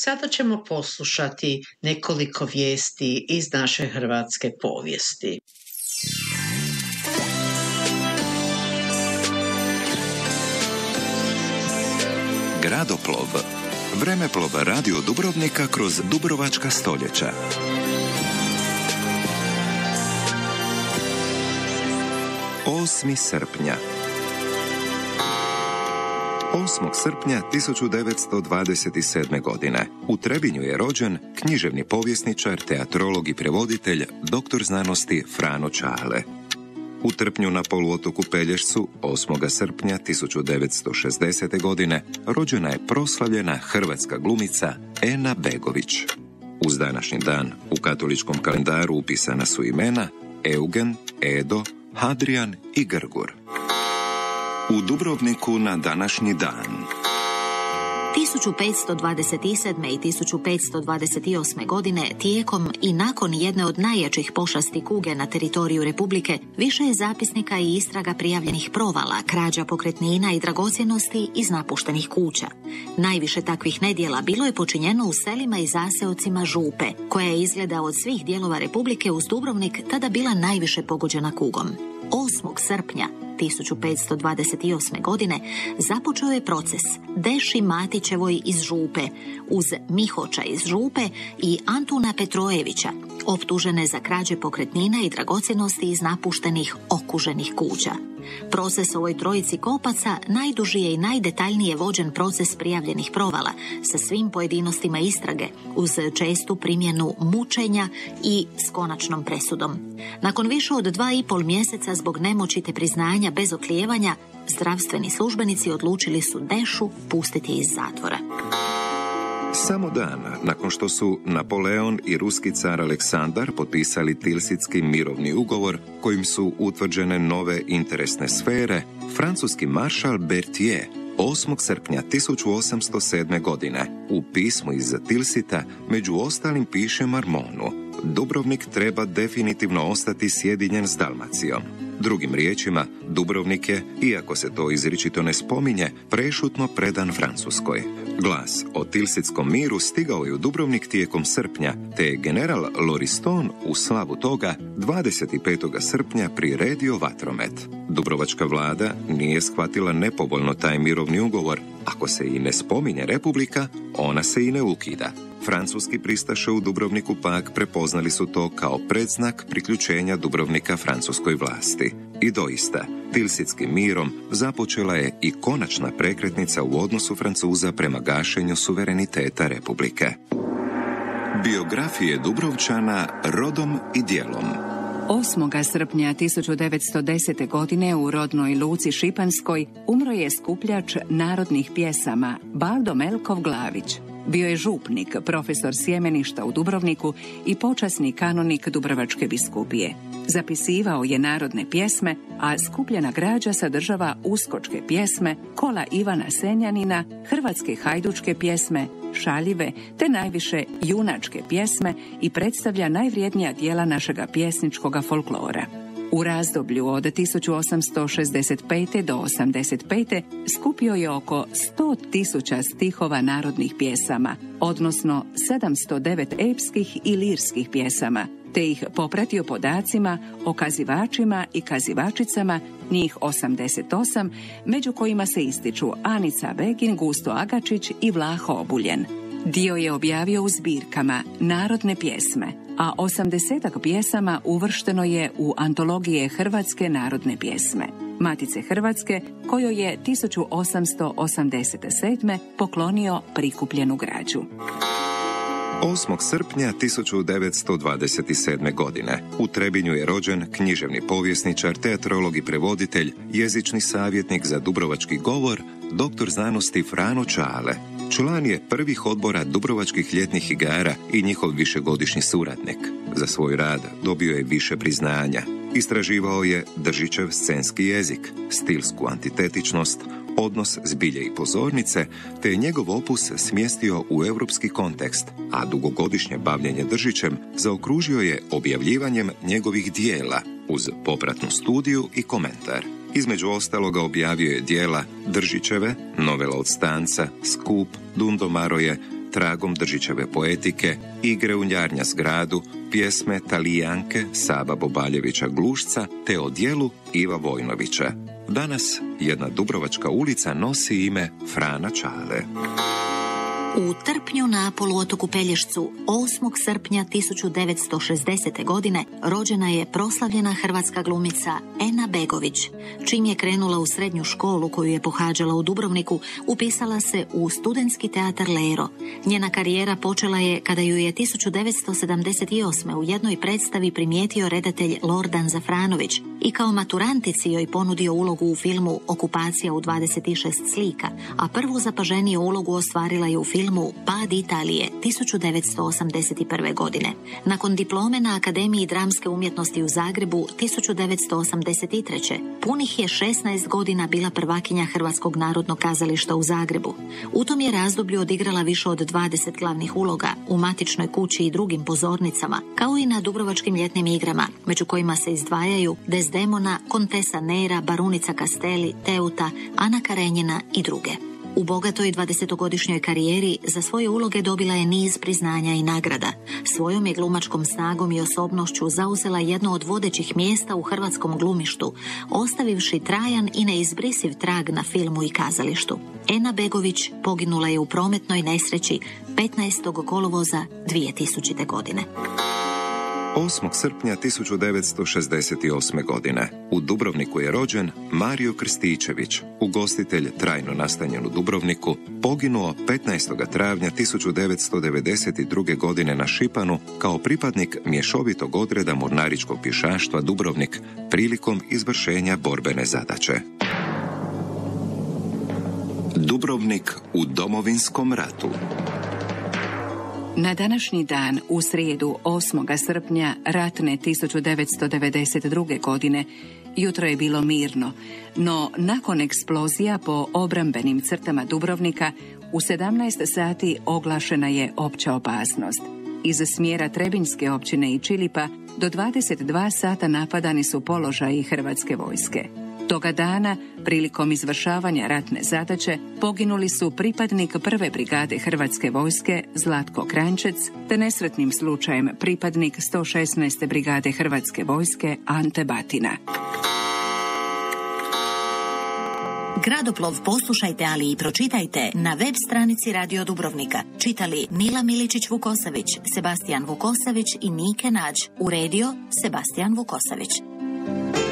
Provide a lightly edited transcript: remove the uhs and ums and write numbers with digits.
Sada ćemo poslušati nekoliko vijesti iz naše hrvatske povijesti. Gradoplov. Vremeplov radio Dubrovnika kroz Dubrovačka stoljeća. 8. srpnja. 8. srpnja 1927. godine u Trebinju je rođen književni povjesničar, teatrolog i prevoditelj, doktor znanosti Frano Čale. U Trpnju na poluotoku Pelješcu 8. srpnja 1960. godine rođena je proslavljena hrvatska glumica Ena Begović. Uz današnji dan u katoličkom kalendaru upisana su imena Eugen, Edo, Hadrijan i Grgur. U Dubrovniku na današnji dan 1527. i 1528. godine tijekom i nakon jedne od najjačih pošasti kuge na teritoriju Republike više je zapisnika i istraga prijavljenih provala, krađa pokretnina i dragocjenosti iz napuštenih kuća. Najviše takvih nedjela bilo je počinjeno u selima i zaseocima Župe, koja je izgleda od svih dijelova Republike uz Dubrovnik tada bila najviše pogođena kugom. 8. srpnja 1528. godine započeo je proces Deši Matićevoj iz Župe uz Mihoća iz Župe i Antuna Petrojevića, optužene za krađe pokretnina i dragocjenosti iz napuštenih okuženih kuća. Proces ovoj trojici kopaca najduži je i najdetaljnije vođen proces prijavljenih provala sa svim pojedinostima istrage uz čestu primjenu mučenja i s konačnom presudom. Nakon više od 2,5 mjeseca zbog nemoći te priznanja bez oklijevanja, zdravstveni službenici odlučili su Dešu pustiti iz zatvora. Samo dan nakon što su Napoleon i ruski car Aleksandar potpisali Tilsitski mirovni ugovor kojim su utvrđene nove interesne sfere, francuski maršal Berthier 8. srpnja 1807. godine u pismu iz Tilsita među ostalim piše Marmonu: Dubrovnik treba definitivno ostati sjedinjen s Dalmacijom. Drugim riječima, Dubrovnik je, iako se to izričito ne spominje, prešutno predan Francuskoj. Glas o Tilsitskom miru stigao je u Dubrovnik tijekom srpnja, te je general Loriston u slavu toga 25. srpnja priredio vatromet. Dubrovačka vlada nije shvatila nepovoljno taj mirovni ugovor. Ako se i ne spominje republika, ona se i ne ukida. Francuski pristaše u Dubrovniku pak prepoznali su to kao predznak priključenja Dubrovnika francuskoj vlasti. I doista, Tilsitskim mirom započela je i konačna prekretnica u odnosu Francuza prema gašenju suvereniteta republike. Biografije Dubrovčana rodom i djelom. 8. srpnja 1910. godine u rodnoj luci Šipanskoj umro je skupljač narodnih pjesama Baldo Melkov Glavić. Bio je župnik, profesor sjemeništa u Dubrovniku i počasni kanonik Dubrovačke biskupije. Zapisivao je narodne pjesme, a skupljena građa sadržava uskočke pjesme, kola Ivana Senjanina, hrvatske hajdučke pjesme, šaljive, te najviše junačke pjesme i predstavlja najvrijednija dijela našega pjesničkoga folklora. U razdoblju od 1865. do 85. skupio je oko 100.000 stihova narodnih pjesama, odnosno 709 epskih i lirskih pjesama, te ih popratio podacima o kazivačima i kazivačicama, njih 88, među kojima se ističu Anica Begin, Gusto Agačić i Vlaho Obuljen. Dio je objavio u zbirkama Narodne pjesme, a 80 pjesama uvršteno je u antologije Hrvatske narodne pjesme Matice Hrvatske, kojoj je 1887. poklonio prikupljenu građu. 8. srpnja 1927. godine u Trebinju je rođen književni povjesničar, teatrolog i prevoditelj, jezični savjetnik za dubrovački govor, doktor znanosti Frano Čale. Član je prvih odbora Dubrovačkih ljetnih igara i njihov višegodišnji suradnik. Za svoj rad dobio je više priznanja. Istraživao je Držićev scenski jezik, stilsku antitetičnost, odnos zbilje i pozornice, te je njegov opus smjestio u europski kontekst, a dugogodišnje bavljenje Držićem zaokružio je objavljivanjem njegovih dijela uz popratnu studiju i komentar. Između ostaloga objavio je dijela Držićeve, Novela od stanca, Skup, Dundomaroje, tragom Držićeve poetike, igre u Njarnja zgradu, pjesme Talijanke Saba Bobaljevića Glušca te o djelu Iva Vojnovića. Danas jedna dubrovačka ulica nosi ime Frana Čale. U Trpnju na poluotoku Pelješcu 8. srpnja 1960. godine rođena je proslavljena hrvatska glumica Ena Begović. Čim je krenula u srednju školu koju je pohađala u Dubrovniku, upisala se u studentski teatar Lero. Njena karijera počela je kada ju je 1978. u jednoj predstavi primijetio redatelj Lordan Zafranović i kao maturantici joj ponudio ulogu u filmu Okupacija u 26 slika, a prvu zapaženiju ulogu ostvarila je u filmu Pad Italije 1981. godine. Nakon diplome na Akademiji dramske umjetnosti u Zagrebu 1983. punih je 16 godina bila prvakinja Hrvatskog narodnog kazališta u Zagrebu. U tom je razdoblju odigrala više od 20 glavnih uloga u Matičnoj kući i drugim pozornicama, kao i na Dubrovačkim ljetnim igrama, među kojima se izdvajaju Desdemona, Kontesa Nera, Barunica Castelli, Teuta, Ana Karenjina i druge. U bogatoj 20-godišnjoj karijeri za svoje uloge dobila je niz priznanja i nagrada. Svojom je glumačkom snagom i osobnošću zauzela jedno od vodećih mjesta u hrvatskom glumištu, ostavivši trajan i neizbrisiv trag na filmu i kazalištu. Ena Begović poginula je u prometnoj nesreći 15. kolovoza 2000. godine. 8. srpnja 1968. godine u Dubrovniku je rođen Mario Krstičević, ugostitelj trajno nastanjen u Dubrovniku, poginuo 15. travnja 1992. godine na Šipanu kao pripadnik mješovitog odreda mornaričkog pješaštva Dubrovnik prilikom izvršenja borbene zadaće. Dubrovnik u Domovinskom ratu. Na današnji dan, u srijedu 8. srpnja ratne 1992. godine, jutro je bilo mirno, no nakon eksplozija po obrambenim crtama Dubrovnika u 17 sati oglašena je opća opasnost. Iz smjera Trebinjske općine i Čilipa do 22 sata napadani su položaji hrvatske vojske. Toga dana, prilikom izvršavanja ratne zadaće, poginuli su pripadnik 1. brigade Hrvatske vojske Zlatko Kranjčec, te nesretnim slučajem pripadnik 116. brigade Hrvatske vojske Ante Batina. Gradoplov poslušajte, ali i pročitajte na web stranici Radio Dubrovnika. Čitali Mila Miličić-Vukosavić, Sebastijan Vukosavić i Nike Nađ. Uredio Sebastijan Vukosavić.